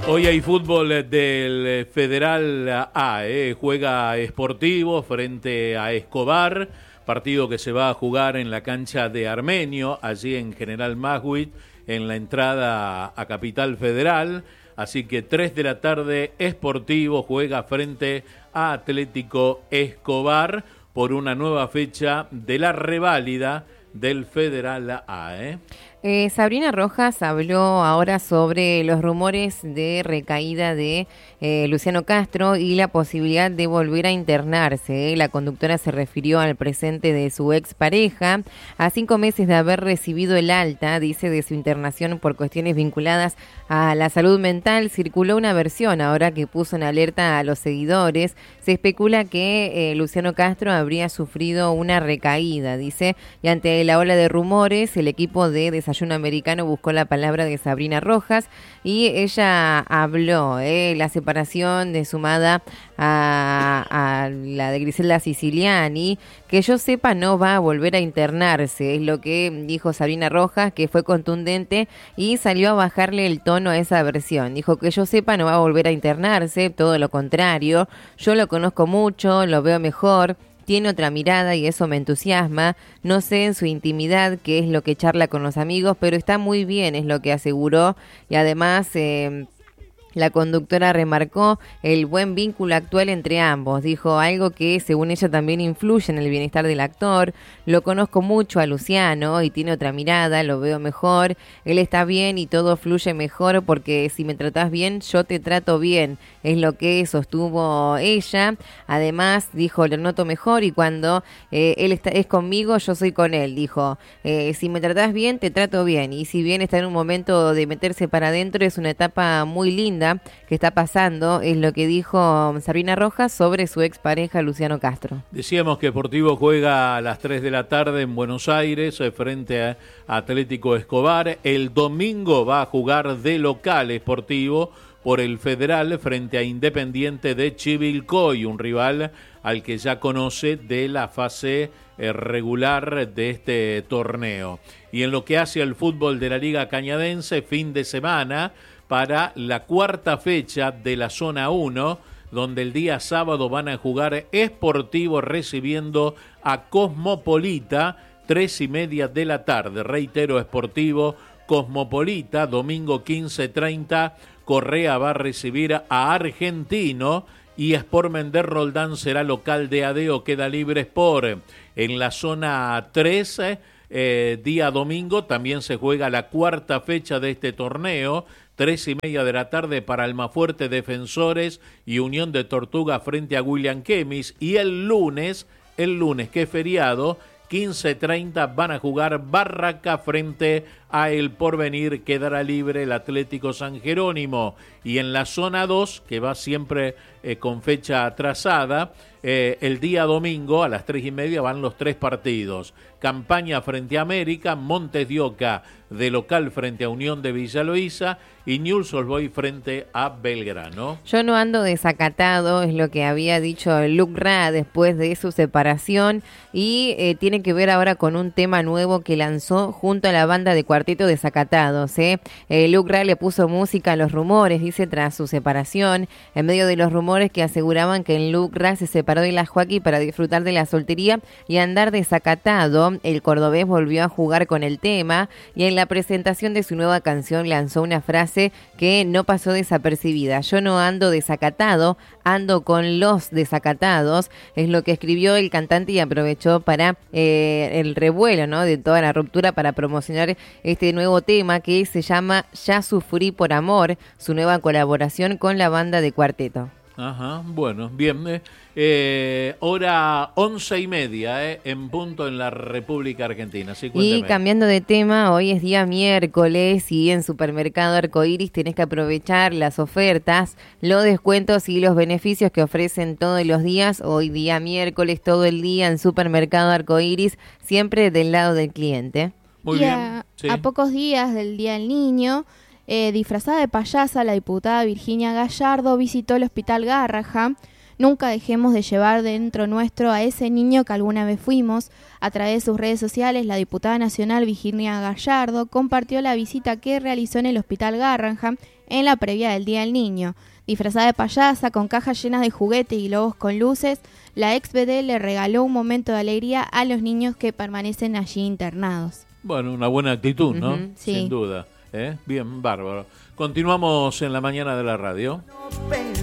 Hoy hay fútbol del Federal A, juega Sportivo frente a Escobar, partido que se va a jugar en la cancha de Armenio, allí en General Maswid, en la entrada a Capital Federal. Así que 3 de la tarde, Sportivo juega frente a Atlético Escobar por una nueva fecha de la reválida del Federal A. Sabrina Rojas habló ahora sobre los rumores de recaída de Luciano Castro y la posibilidad de volver a internarse. La conductora se refirió al presente de su expareja. A 5 meses de haber recibido el alta, dice, de su internación por cuestiones vinculadas a la salud mental, circuló una versión ahora que puso en alerta a los seguidores. Se especula que Luciano Castro habría sufrido una recaída, dice, y ante la ola de rumores, el equipo de Desayuno Americano buscó la palabra de Sabrina Rojas y ella habló la separación de sumada a la de Griselda Siciliani, que yo sepa no va a volver a internarse, es lo que dijo Sabrina Rojas, que fue contundente y salió a bajarle el tono a esa versión. Dijo que yo sepa no va a volver a internarse, todo lo contrario, yo lo conozco mucho, lo veo mejor, tiene otra mirada y eso me entusiasma. No sé en su intimidad qué es lo que charla con los amigos, pero está muy bien, es lo que aseguró. Y además la conductora remarcó el buen vínculo actual entre ambos. Dijo algo que según ella también influye en el bienestar del actor. Lo conozco mucho a Luciano y tiene otra mirada, lo veo mejor. Él está bien y todo fluye mejor porque si me tratás bien, yo te trato bien. Es lo que sostuvo ella. Además, dijo, lo noto mejor y cuando él es conmigo, yo soy con él. Dijo, si me tratás bien, te trato bien. Y si bien está en un momento de meterse para adentro, es una etapa muy linda que está pasando, es lo que dijo Sabrina Rojas sobre su expareja Luciano Castro. Decíamos que Sportivo juega a las 3 de la tarde en Buenos Aires frente a Atlético Escobar. El domingo va a jugar de local Sportivo por el Federal frente a Independiente de Chivilcoy, un rival al que ya conoce de la fase regular de este torneo. Y en lo que hace al fútbol de la Liga Cañadense, fin de semana para la cuarta fecha de la zona 1, donde el día sábado van a jugar Sportivo recibiendo a Cosmopolita, 3:30 de la tarde. Reitero, Sportivo, Cosmopolita, domingo 15:30, Correa va a recibir a Argentino y Sport Mender Roldán será local de Adeo, queda libre Sport. En la zona 3, día domingo, también se juega la cuarta fecha de este torneo, 3:30 de la tarde para Almafuerte Defensores y Unión de Tortuga frente a William Kemis. Y el lunes, que es feriado, 15:30 van a jugar Barraca frente a El Porvenir, quedará libre el Atlético San Jerónimo. Y en la zona 2, que va siempre con fecha atrasada, el día domingo a las 3:30 van los 3 partidos. Campaña frente a América, Montes de Oca de local frente a Unión de Villa Loíza y Newell's Old Boys frente a Belgrano. Yo no ando desacatado, es lo que había dicho Luc Ra después de su separación y tiene que ver ahora con un tema nuevo que lanzó junto a la banda de Cuarteto Desacatados. Luc Ra le puso música a los rumores, dice, tras su separación, en medio de los rumores que aseguraban que el Luc Ra se separó de la Joaquí para disfrutar de la soltería y andar desacatado. El cordobés volvió a jugar con el tema y en la presentación de su nueva canción lanzó una frase que no pasó desapercibida. Yo no ando desacatado, ando con los desacatados, es lo que escribió el cantante y aprovechó para el revuelo, ¿no?, de toda la ruptura para promocionar este nuevo tema que se llama Ya Sufrí por Amor, su nueva colaboración con la banda de Cuarteto. Ajá, bueno, bien. Hora 11:30, en punto en la República Argentina. Sí, y cambiando de tema, hoy es día miércoles y en Supermercado Arcoiris tenés que aprovechar las ofertas, los descuentos y los beneficios que ofrecen todos los días. Hoy día miércoles, todo el día en Supermercado Arcoiris, siempre del lado del cliente. Muy bien. Sí. A pocos días del Día del Niño, disfrazada de payasa, la diputada Virginia Gallardo visitó el Hospital Garrahan. Nunca dejemos de llevar dentro nuestro a ese niño que alguna vez fuimos. A través de sus redes sociales, la diputada nacional Virginia Gallardo compartió la visita que realizó en el Hospital Garrahan en la previa del Día del Niño. Disfrazada de payasa, con cajas llenas de juguetes y globos con luces, la ex BD le regaló un momento de alegría a los niños que permanecen allí internados. Bueno, una buena actitud, ¿no? Sí. Sin duda. Bien, bárbaro. Continuamos en la mañana de la radio.